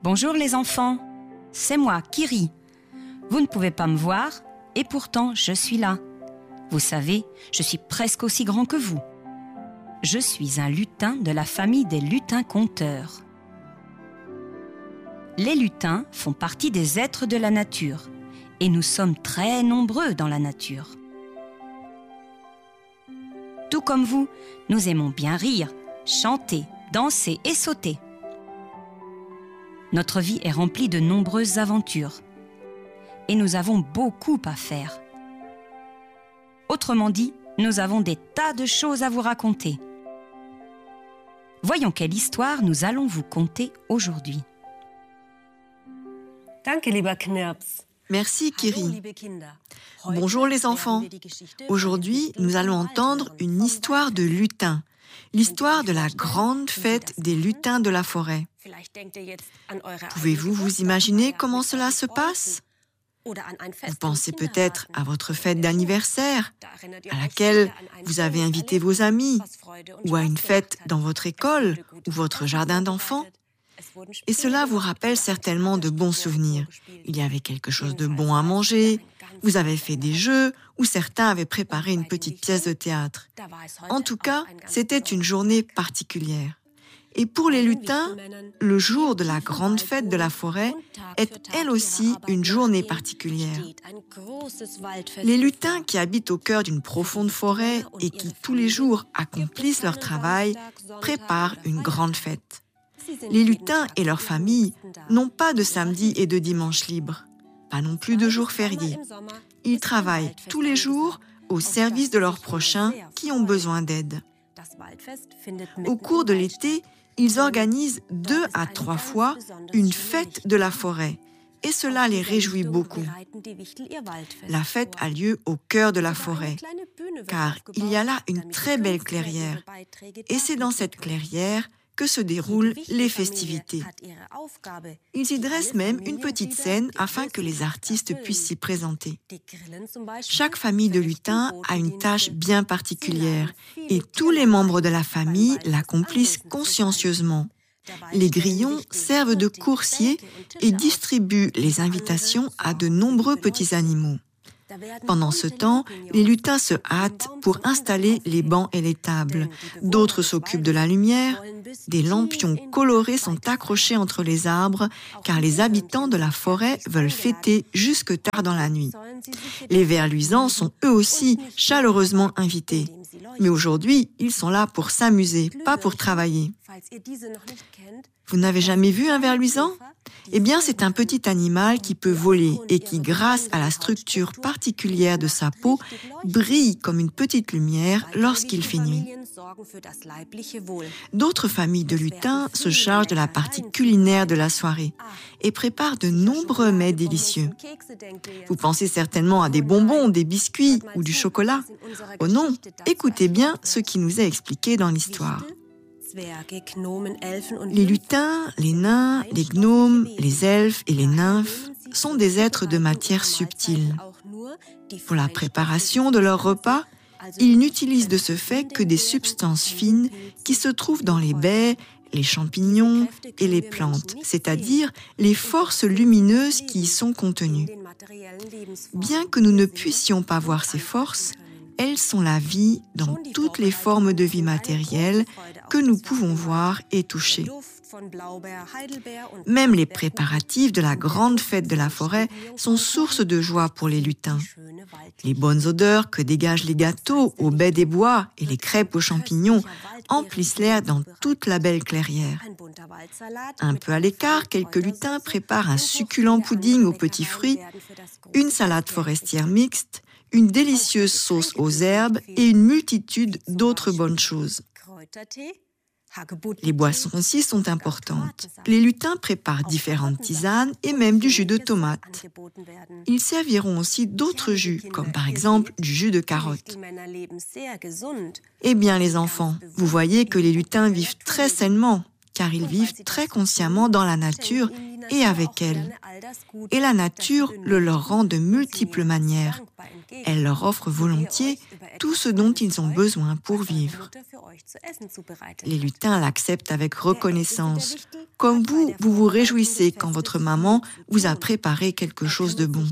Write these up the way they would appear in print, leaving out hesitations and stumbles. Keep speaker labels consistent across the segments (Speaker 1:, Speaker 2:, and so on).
Speaker 1: Bonjour les enfants, c'est moi, Kiri. Vous ne pouvez pas me voir et pourtant je suis là. Vous savez, je suis presque aussi grand que vous. Je suis un lutin de la famille des lutins-conteurs. Les lutins font partie des êtres de la nature et nous sommes très nombreux dans la nature. Tout comme vous, nous aimons bien rire, chanter, danser et sauter. Notre vie est remplie de nombreuses aventures et nous avons beaucoup à faire. Autrement dit, nous avons des tas de choses à vous raconter. Voyons quelle histoire nous allons vous conter aujourd'hui.
Speaker 2: Danke, lieber Knirps.
Speaker 3: Merci, Kiri. Bonjour les enfants. Aujourd'hui, nous allons entendre une histoire de lutin, l'histoire de la grande fête des lutins de la forêt. Pouvez-vous vous imaginer comment cela se passe ? Vous pensez peut-être à votre fête d'anniversaire, à laquelle vous avez invité vos amis, ou à une fête dans votre école ou votre jardin d'enfants. Et cela vous rappelle certainement de bons souvenirs. Il y avait quelque chose de bon à manger, vous avez fait des jeux, ou certains avaient préparé une petite pièce de théâtre. En tout cas, c'était une journée particulière. Et pour les lutins, le jour de la grande fête de la forêt est elle aussi une journée particulière. Les lutins qui habitent au cœur d'une profonde forêt et qui tous les jours accomplissent leur travail préparent une grande fête. Les lutins et leurs familles n'ont pas de samedi et de dimanche libres, pas non plus de jours fériés. Ils travaillent tous les jours au service de leurs prochains qui ont besoin d'aide. Au cours de l'été, ils organisent 2 à 3 fois une fête de la forêt et cela les réjouit beaucoup. La fête a lieu au cœur de la forêt car il y a là une très belle clairière et c'est dans cette clairière que se déroulent les festivités. Ils y dressent même une petite scène afin que les artistes puissent s'y présenter. Chaque famille de lutins a une tâche bien particulière et tous les membres de la famille l'accomplissent consciencieusement. Les grillons servent de coursiers et distribuent les invitations à de nombreux petits animaux. Pendant ce temps, les lutins se hâtent pour installer les bancs et les tables. D'autres s'occupent de la lumière. Des lampions colorés sont accrochés entre les arbres car les habitants de la forêt veulent fêter jusque tard dans la nuit. Les vers luisants sont eux aussi chaleureusement invités. Mais aujourd'hui, ils sont là pour s'amuser, pas pour travailler. Vous n'avez jamais vu un ver luisant ? Eh bien, c'est un petit animal qui peut voler et qui, grâce à la structure particulière de sa peau, brille comme une petite lumière lorsqu'il fait nuit. D'autres familles de lutins se chargent de la partie culinaire de la soirée et préparent de nombreux mets délicieux. Vous pensez certainement à des bonbons, des biscuits ou du chocolat. Oh non, écoutez bien ce qui nous est expliqué dans l'histoire. Les lutins, les nains, les gnomes, les elfes et les nymphes sont des êtres de matière subtile. Pour la préparation de leurs repas, ils n'utilisent de ce fait que des substances fines qui se trouvent dans les baies, les champignons et les plantes, c'est-à-dire les forces lumineuses qui y sont contenues. Bien que nous ne puissions pas voir ces forces, elles sont la vie dans toutes les formes de vie matérielle que nous pouvons voir et toucher. Même les préparatifs de la grande fête de la forêt sont source de joie pour les lutins. Les bonnes odeurs que dégagent les gâteaux aux baies des bois et les crêpes aux champignons emplissent l'air dans toute la belle clairière. Un peu à l'écart, quelques lutins préparent un succulent pudding aux petits fruits, une salade forestière mixte, une délicieuse sauce aux herbes et une multitude d'autres bonnes choses. Les boissons aussi sont importantes. Les lutins préparent différentes tisanes et même du jus de tomate. Ils serviront aussi d'autres jus, comme par exemple du jus de carotte. Eh bien les enfants, vous voyez que les lutins vivent très sainement, car ils vivent très consciemment dans la nature et avec elle. Et la nature le leur rend de multiples manières. Elle leur offre volontiers tout ce dont ils ont besoin pour vivre. Les lutins l'acceptent avec reconnaissance, Comme vous vous réjouissez quand votre maman vous a préparé quelque chose de bon.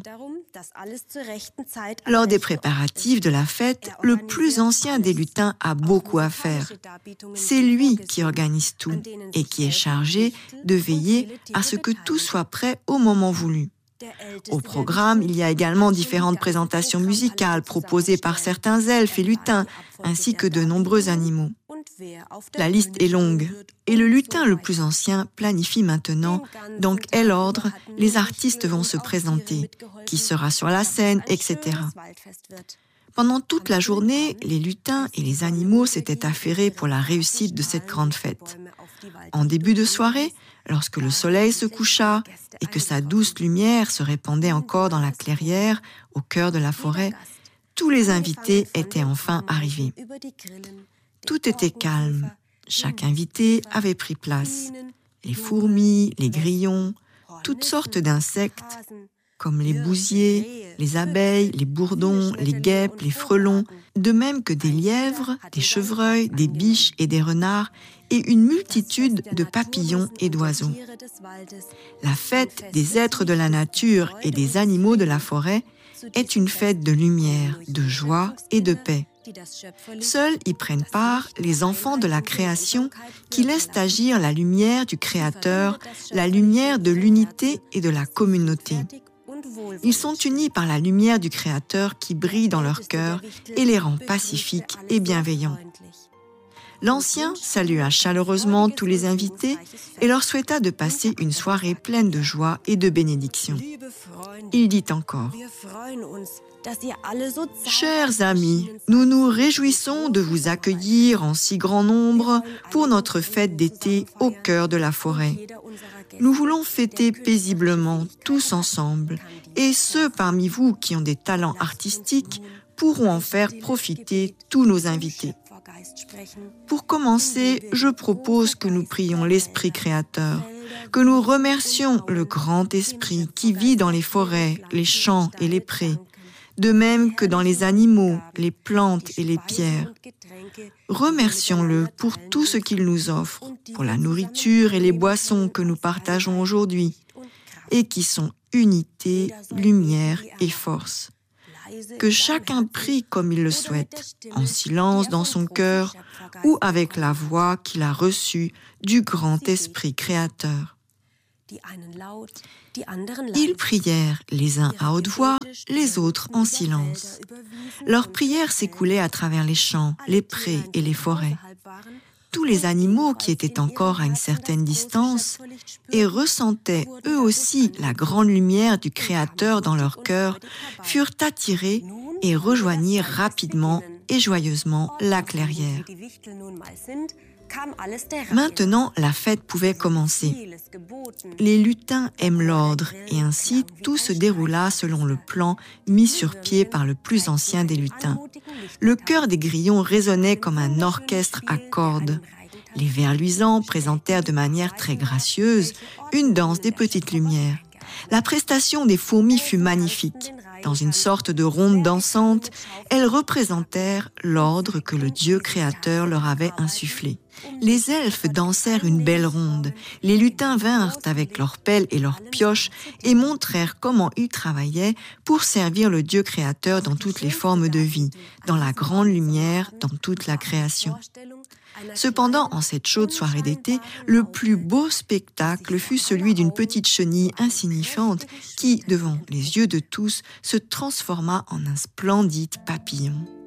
Speaker 3: Lors des préparatifs de la fête, le plus ancien des lutins a beaucoup à faire. C'est lui qui organise tout et qui est chargé de veiller à ce que tout soit prêt au moment voulu. Au programme, il y a également différentes présentations musicales proposées par certains elfes et lutins, ainsi que de nombreux animaux. La liste est longue, et le lutin le plus ancien planifie maintenant dans quel ordre les artistes vont se présenter, qui sera sur la scène, etc. Pendant toute la journée, les lutins et les animaux s'étaient affairés pour la réussite de cette grande fête. En début de soirée, lorsque le soleil se coucha et que sa douce lumière se répandait encore dans la clairière, au cœur de la forêt, tous les invités étaient enfin arrivés. Tout était calme. Chaque invité avait pris place. Les fourmis, les grillons, toutes sortes d'insectes, comme les bousiers, les abeilles, les bourdons, les guêpes, les frelons, de même que des lièvres, des chevreuils, des biches et des renards, et une multitude de papillons et d'oiseaux. La fête des êtres de la nature et des animaux de la forêt est une fête de lumière, de joie et de paix. Seuls y prennent part les enfants de la création qui laissent agir la lumière du Créateur, la lumière de l'unité et de la communauté. Ils sont unis par la lumière du Créateur qui brille dans leur cœur et les rend pacifiques et bienveillants. L'ancien salua chaleureusement tous les invités et leur souhaita de passer une soirée pleine de joie et de bénédiction. Il dit encore: « Chers amis, nous nous réjouissons de vous accueillir en si grand nombre pour notre fête d'été au cœur de la forêt. Nous voulons fêter paisiblement tous ensemble, et ceux parmi vous qui ont des talents artistiques pourront en faire profiter tous nos invités. Pour commencer, je propose que nous prions l'Esprit Créateur, que nous remercions le grand Esprit qui vit dans les forêts, les champs et les prés, de même que dans les animaux, les plantes et les pierres. Remercions-le pour tout ce qu'il nous offre, pour la nourriture et les boissons que nous partageons aujourd'hui, et qui sont unité, lumière et force. Que chacun prie comme il le souhaite, en silence dans son cœur ou avec la voix qu'il a reçue du grand Esprit Créateur. » Ils prièrent les uns à haute voix, les autres en silence. Leur prière s'écoulait à travers les champs, les prés et les forêts. Tous les animaux qui étaient encore à une certaine distance et ressentaient eux aussi la grande lumière du Créateur dans leur cœur furent attirés et rejoignirent rapidement et joyeusement la clairière. Maintenant, la fête pouvait commencer. Les lutins aiment l'ordre et ainsi tout se déroula selon le plan mis sur pied par le plus ancien des lutins. Le chœur des grillons résonnait comme un orchestre à cordes. Les vers luisants présentèrent de manière très gracieuse une danse des petites lumières. La prestation des fourmis fut magnifique. Dans une sorte de ronde dansante, elles représentèrent l'ordre que le Dieu créateur leur avait insufflé. Les elfes dansèrent une belle ronde. Les lutins vinrent avec leurs pelles et leurs pioches et montrèrent comment ils travaillaient pour servir le Dieu créateur dans toutes les formes de vie, dans la grande lumière, dans toute la création. Cependant, en cette chaude soirée d'été, le plus beau spectacle fut celui d'une petite chenille insignifiante qui, devant les yeux de tous, se transforma en un splendide papillon.